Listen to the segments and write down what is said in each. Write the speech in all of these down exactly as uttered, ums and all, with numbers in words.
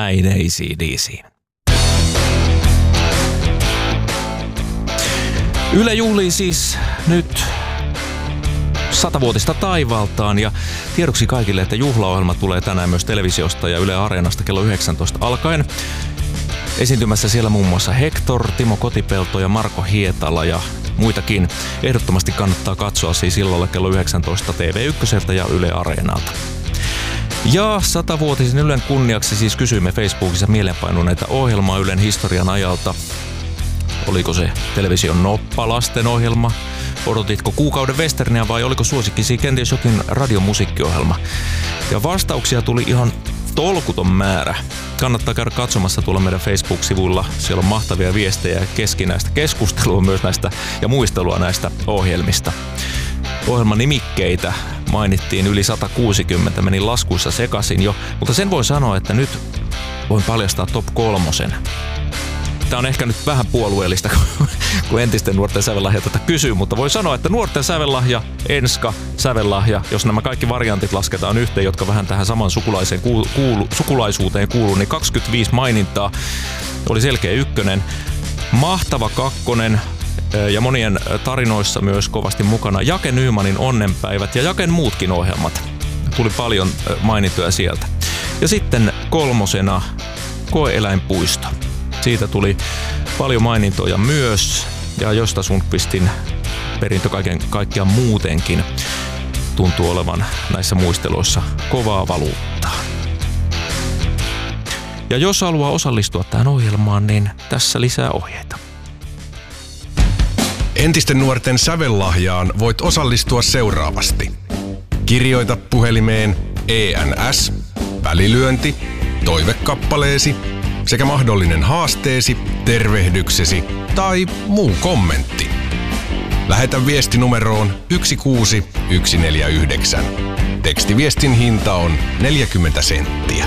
näin A C D C. Yle juhlii siis nyt satavuotista taivaltaan ja tiedoksi kaikille, että juhlaohjelma tulee tänään myös televisiosta ja Yle Areenasta kello yhdeksäntoista alkaen. Esiintymässä siellä muun muassa Hector, Timo Kotipelto ja Marko Hietala ja muitakin. Ehdottomasti kannattaa katsoa siis illalla kello yhdeksäntoista T V yksi ja Yle Areenalta. Ja satavuotisen Ylen kunniaksi siis kysyimme Facebookissa mielenpainuneita ohjelmaa Ylen historian ajalta. Oliko se television noppalasten ohjelma? Odotitko kuukauden westerniä vai oliko suosikkisi kenties jokin radiomusiikkiohjelma? Ja vastauksia tuli ihan tolkuton määrä. Kannattaa käydä katsomassa tuolla meidän Facebook-sivuilla. Siellä on mahtavia viestejä ja keskinäistä keskustelua myös näistä ja muistelua näistä ohjelmista. Ohjelman nimikkeitä mainittiin yli sata kuusikymmentä, meni laskuissa sekaisin jo, mutta sen voi sanoa, että nyt voin paljastaa top kolmosen. Tämä on ehkä nyt vähän puolueellista, kun entisten nuorten sävellahja tätä kysyy, mutta voi sanoa, että nuorten sävellahja, enska, sävellahja, jos nämä kaikki variantit lasketaan yhteen, jotka vähän tähän saman sukulaiseen kuulu, kuulu, sukulaisuuteen kuuluu, niin kaksikymmentäviisi mainintaa oli selkeä ykkönen. Mahtava kakkonen ja monien tarinoissa myös kovasti mukana Jake Nymanin Onnenpäivät ja Jaken muutkin ohjelmat. Tuli paljon mainintoja sieltä. Ja sitten kolmosena Koe-eläinpuisto. Siitä tuli paljon mainintoja myös, ja Josta Sundqvistin perintö kaiken kaikkiaan muutenkin tuntuu olevan näissä muisteluissa kovaa valuuttaa. Ja jos haluaa osallistua tähän ohjelmaan, niin tässä lisää ohjeita. Entisten nuorten sävellahjaan voit osallistua seuraavasti. Kirjoita puhelimeen E N S, välilyönti, toivekappaleesi, sekä mahdollinen haasteesi, tervehdyksesi tai muu kommentti. Lähetä viesti numeroon yksi kuusi yksi neljä yhdeksän. Tekstiviestin hinta on neljäkymmentä senttiä.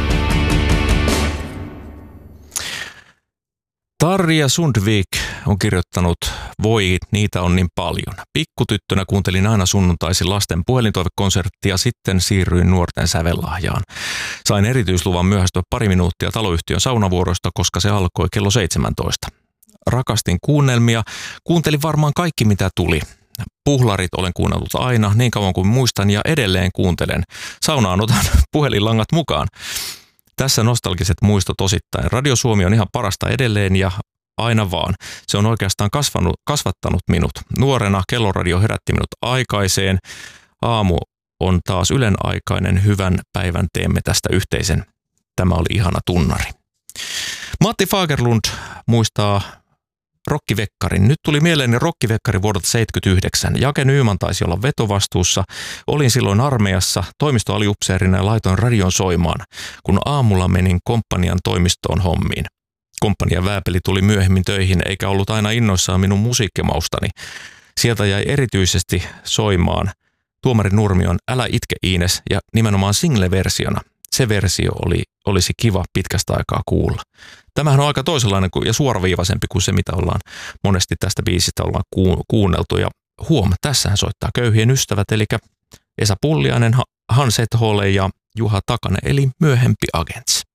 Tarja Sundvik on kirjoittanut, voi, niitä on niin paljon. Pikkutyttönä kuuntelin aina sunnuntaisin lasten puhelintoivekonserttia, sitten siirryin nuorten sävellahjaan. Sain erityisluvan myöhästyä pari minuuttia taloyhtiön saunavuorosta, koska se alkoi kello seitsemäntoista. Rakastin kuunnelmia, kuuntelin varmaan kaikki mitä tuli. Puhlarit olen kuunnellut aina, niin kauan kuin muistan ja edelleen kuuntelen. Saunaan otan puhelinlangat mukaan. Tässä nostalgiset muistot osittain. Radio Suomi on ihan parasta edelleen ja aina vaan. Se on oikeastaan kasvanut, kasvattanut minut. Nuorena kelloradio herätti minut aikaiseen. Aamu on taas Ylen aikainen. Hyvän päivän teemme tästä yhteisen. Tämä oli ihana tunnari. Matti Fagerlund muistaa Rokkivekkarin. Nyt tuli mieleeni Rokkivekkari vuodelta seitsemänkymmentäyhdeksän. Jake Nyman taisi olla vetovastuussa. Olin silloin armeijassa toimistoaliupseerina ja laitoin radion soimaan, kun aamulla menin komppanian toimistoon hommiin. Komppanian vääpeli tuli myöhemmin töihin eikä ollut aina innoissaan minun musiikkimaustani. Sieltä jäi erityisesti soimaan Tuomari Nurmion Älä itke Iines ja nimenomaan single-versiona. Se versio oli, olisi kiva pitkästä aikaa kuulla. Tämähän on aika toisenlainen ja suoraviivaisempi kuin se, mitä ollaan monesti tästä biisistä ollaan kuunneltu. Ja huom, tässähän soittaa Köyhien ystävät, eli Esa Pulliainen, Hans Ethole ja Juha Takanen, eli myöhempi Agents.